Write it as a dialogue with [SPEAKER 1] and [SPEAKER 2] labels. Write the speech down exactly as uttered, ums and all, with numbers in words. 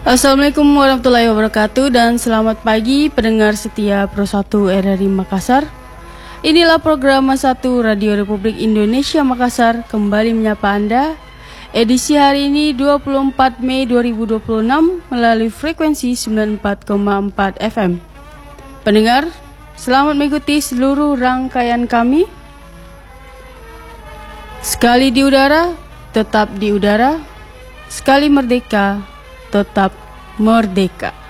[SPEAKER 1] Assalamualaikum warahmatullahi wabarakatuh dan selamat pagi pendengar setia Pro satu R R I Makassar. Inilah program satu Radio Republik Indonesia Makassar kembali menyapa Anda. Edisi hari ini dua puluh empat Mei dua ribu dua puluh enam melalui frekuensi sembilan puluh empat koma empat F M. Pendengar, selamat mengikuti seluruh rangkaian kami. Sekali di udara, tetap di udara. Sekali merdeka, tetap merdeka.